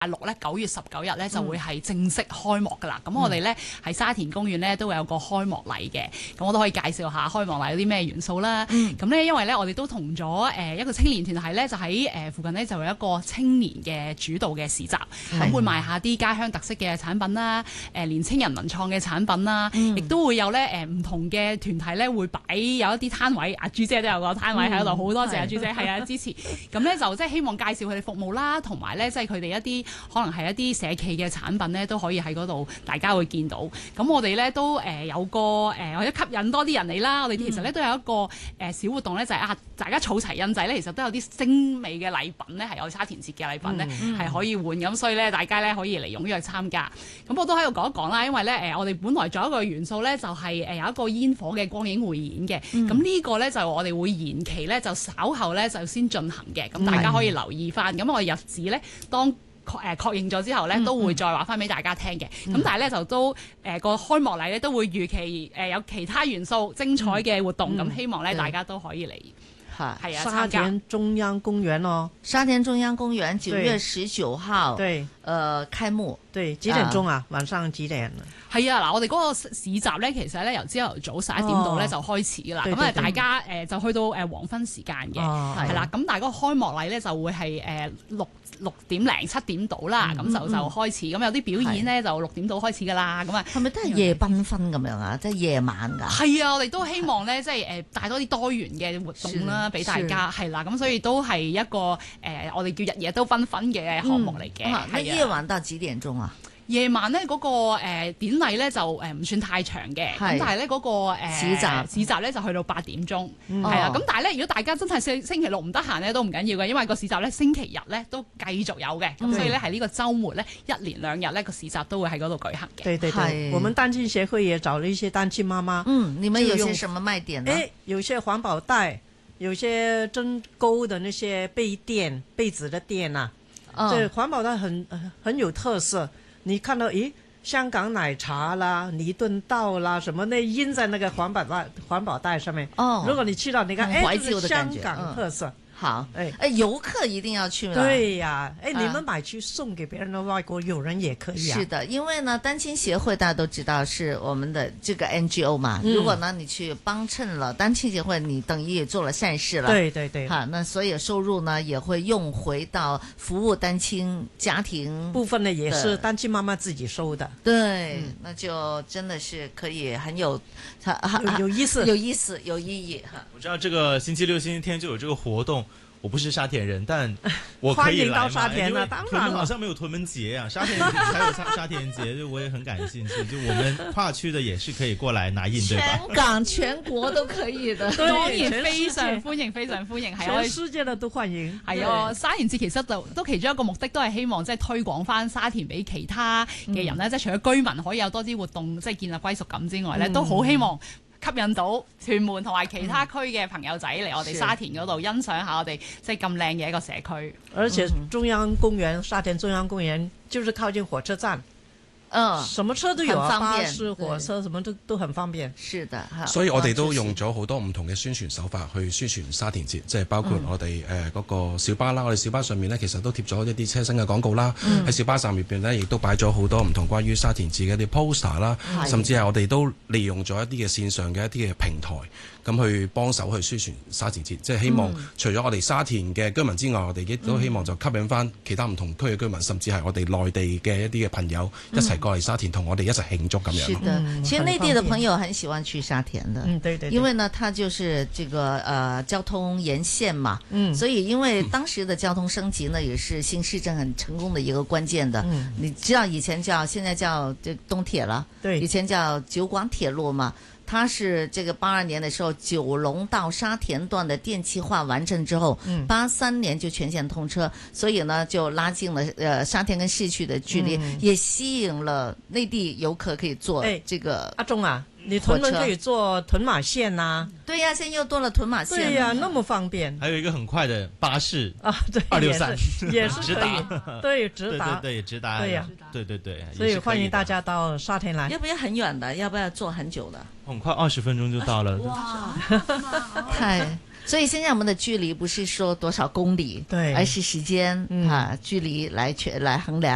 6咧9月19日咧就會係正式開幕㗎啦。咁我哋咧喺沙田公園咧都會有個開幕禮嘅。咁我都可以介紹下開幕禮有啲咩元素啦。咁咧因為咧我哋都同咗一個青年團體咧，就喺附近咧就有一個青年嘅主導嘅市集，咁會賣下啲家鄉特色嘅產品啦，年青人文創嘅產品啦，亦都會有咧唔同嘅團體咧會擺有一啲攤位。阿朱姐都有個攤位喺度，好多謝阿朱姐係啊支持。咁咧就即係希望介紹佢哋服務啦，同埋咧即係佢哋一啲可能係一啲社企嘅產品咧，都可以喺嗰度大家會見到。咁我哋咧都有個或者吸引多啲人嚟啦。我哋其實咧都有一個小活動咧，就係大家儲齊印仔咧，其實都有啲精美嘅禮品咧，係有沙田節嘅禮品咧係可以換。咁所以咧大家咧可以嚟踴躍參加。咁我都喺度講一講啦，因為咧我哋本來仲有一個元素咧，就係有一個煙火嘅光影匯演嘅。咁呢個咧就我哋會延期咧，就稍後咧就先進行嘅。咁大家可以留意翻。咁我哋日子咧當確認咗之後咧，都會再話翻俾大家聽嘅。咁但係咧就都個開幕禮咧都會預期有其他元素精彩嘅活動。咁希望咧大家都可以嚟。係啊， 沙田中央公園哦， 沙田中央公園9月19號， 對， 開幕， 對，幾點鐘啊？晚上幾點？ 係啊，嗱，我哋嗰個市集咧，其實咧由朝頭早11點度咧就開始㗎啦。咁啊，大家就去到黃昏時間嘅，係啦。咁但係嗰個開幕禮咧就會係6點零7點到啦，咁就開始。咁有啲表演咧就6點到開始㗎啦。咁啊， 係咪都係夜繽紛咁樣啊？即係夜晚㗎？ 係啊，我哋都希望咧，即係帶多啲多元嘅活動啦，俾大家係啦。咁所以都係一個我哋叫日夜都繽紛嘅項目嚟嘅。 那夜晚到幾點鐘啊？ 夜晚咧嗰個典禮咧就唔算太長嘅，咁但係咧嗰個市集咧就去到8點鐘，係啊。咁但係咧如果大家真係星期六唔得閒咧都唔緊要嘅，因為個市集咧星期日咧都繼續有嘅，咁所以咧喺呢個週末咧1連2日咧個市集都會喺嗰度舉行嘅。 對對對，我們單親協會也找了一些單親媽媽。 你們有些什麼賣點呢？ 有些環保袋，有些針鈎的那些被子的墊啊，這環保袋很有特色。你看到香港奶茶啦、彌敦道啦，什麼那印在那個環保袋上面。如果你去到，你看，這是香港特色。 好，遊客一定要去嘛。 對呀，你們買去送給別人的外國友人也可以啊。 是的，因為呢，單親協會大家都知道是我們的這個 NGO 嘛。如果呢，你去幫襯了單親協會，你等於也做了善事了。 對對對。 好，那所有收入呢也會用回到服務單親家庭。 部分呢也是單親媽媽自己收的。 對，那就真的是可以很有意思、 有意思、有意義哈。 我知道這個星期六、星期天就有這個活動。我不是沙田人，但我可以來嘛。歡迎到沙田了，當然了。 屯門好像沒有屯門節啊，沙田才有沙田節，就我也很感興趣。就我們跨區的也是可以過來拿印，對吧？ 全港全國都可以的， 當然非常歡迎，非常歡迎。 全世界的都歡迎。 係啊，沙田節其實都其中一個目的都係希望即係推廣翻沙田俾其他嘅人咧，即係除咗居民可以有多啲活動，即係建立歸屬感之外咧，都好希望吸引到屯門同埋其他區嘅朋友仔嚟我哋沙田嗰度欣賞下我哋即係咁靚嘅一個社區。 而且中央公園、沙田中央公園就是靠近火車站。什麼車都有啊，巴士、火車什麼都很方便。 是的， 所以我哋都用咗好多唔同嘅宣傳手法去宣傳沙田節，即係包括我哋嗰個小巴啦，我哋小巴上面呢，其實都貼咗一啲車身嘅廣告啦。喺小巴站入邊呢，亦都擺咗好多唔同關於沙田節嘅一啲 poster 啦，甚至係我哋都利用咗一啲嘅線上嘅一啲嘅平台，咁去幫手去宣傳沙田節，即係希望除咗我哋沙田嘅居民之外，我哋亦都希望就吸引翻其他唔同區嘅居民，甚至係我哋內地嘅一啲嘅朋友一齊過嚟沙田同我哋一齊慶祝咁樣。 是的，其實內地的朋友很喜歡去沙田的， 對對， 因為呢，它就是這個交通沿線嘛，所以因為當時的交通升級呢，也是新市鎮很成功的一個關鍵的。你知道以前現在叫東鐵了，對，以前叫九廣鐵路嘛。它是這個82年的時候，九龍到沙田段的電氣化完成之後，83年就全線通車，所以呢就拉近了沙田跟市區的距離，也吸引了內地遊客可以坐這個。 阿忠啊，你屯門可以坐屯馬線呐。 對呀，現在又多了屯馬線。 對呀，那麼方便。 還有一個很快的巴士啊，對，263也是直達， 對，直達， 對，直達， 對呀， 對。 所以歡迎大家到沙田來。 要不要很遠的？要不要坐很久的？ 很快20分鐘就到了。 哇，太！所以現在我們的距離不是說多少公里，對，而是時間距離來衡量。